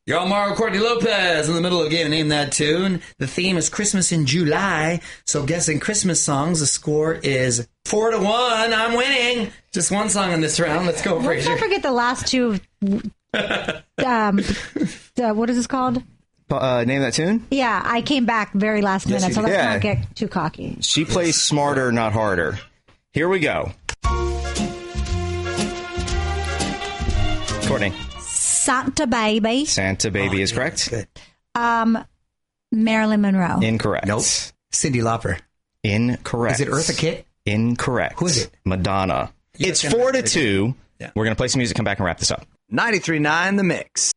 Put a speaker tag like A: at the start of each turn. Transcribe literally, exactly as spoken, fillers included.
A: You're all Mario Courtney Lopez in the middle of a game. Name that tune. The theme is Christmas in July. So guessing Christmas songs, the score is four to one. I'm winning. Just one song in this round. Let's go,
B: Let's
A: Frazier.
B: not forget the last two. um, the, what is this called?
C: Uh, name that tune?
B: Yeah, I came back very last
A: Yes,
B: minute,
A: you
B: so let's
C: did.
B: not get too cocky.
C: She plays smarter, not harder. Here we go. Courtney.
B: Santa Baby.
C: Santa Baby
A: Oh,
C: is
A: yeah,
C: correct.
A: good.
B: Um, Marilyn Monroe.
C: Incorrect.
A: Nope. Cyndi Lauper.
C: Incorrect.
A: Is it Eartha Kitt?
C: Incorrect.
A: Who is it?
C: Madonna.
A: Yeah,
C: It's
A: it's gonna
C: four to
A: be-
C: two.
A: Yeah.
C: We're going to play some music, come back and wrap this up.
D: ninety-three point nine The Mix.